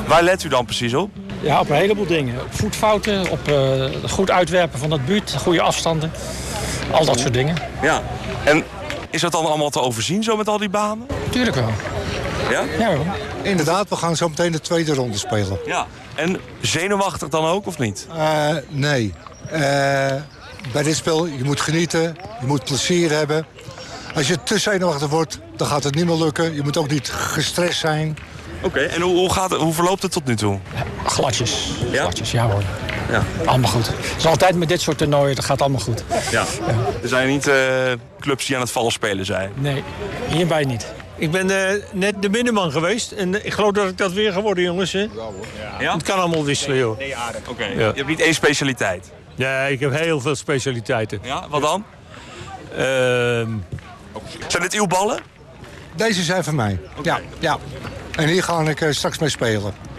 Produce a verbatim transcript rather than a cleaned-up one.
Waar let u dan precies op? Ja, op een heleboel dingen. Op voetfouten, op uh, goed uitwerpen van het buurt, goede afstanden. Al dat soort dingen. Ja. En is dat dan allemaal te overzien zo met al die banen? Tuurlijk wel. Ja? Ja, wel. Inderdaad, we gaan zo meteen de tweede ronde spelen. Ja. En zenuwachtig dan ook, of niet? Uh, nee. Uh, bij dit spel, je moet genieten, je moet plezier hebben. Als je te zenuwachtig wordt, dan gaat het niet meer lukken. Je moet ook niet gestrest zijn. Oké, okay, en hoe, hoe, gaat het, hoe verloopt het tot nu toe? Ja, gladjes. Ja? Gladjes, ja hoor. Ja. Allemaal goed. Het is altijd met dit soort toernooien, dat gaat allemaal goed. Ja. Ja. Er zijn niet uh, clubs die aan het vals spelen zijn? Nee, hierbij niet. Ik ben uh, net de binnenman geweest en ik geloof dat ik dat weer geworden, jongens. Hè? Ja, hoor. Ja. Het kan allemaal wisselen, joh. Nee, aardig. Oké, okay. ja. Je hebt niet één specialiteit? Nee, ik heb heel veel specialiteiten. Ja, wat dan? Uh, zijn dit uw ballen? Deze zijn van mij. Okay. Ja, ja. En hier ga ik uh, straks mee spelen.